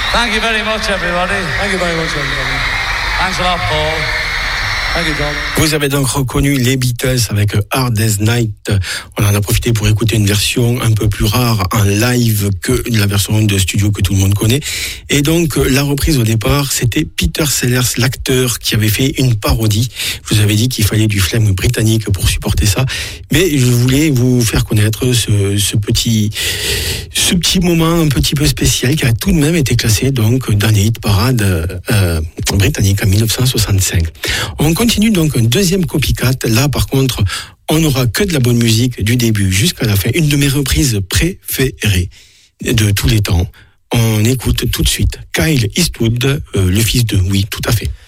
Thank you very much, everybody. Thank you very much, everybody. Thanks a lot, Paul. Thank you, Tom. Vous avez donc reconnu les Beatles avec Hard Day's Night. On en a profité pour écouter une version un peu plus rare en live que la version de studio que tout le monde connaît. Et donc, la reprise au départ, c'était Peter Sellers, l'acteur, qui avait fait une parodie. Je vous avais dit qu'il fallait du flegme britannique pour supporter ça. Mais je voulais vous faire connaître ce petit moment un petit peu spécial qui a tout de même été classé donc dans les hit parades britanniques en 1965. On continue donc un deuxième copycat. Là, par contre, on n'aura que de la bonne musique du début jusqu'à la fin. Une de mes reprises préférées de tous les temps. On écoute tout de suite Kyle Eastwood, le fils de... Oui, tout à fait.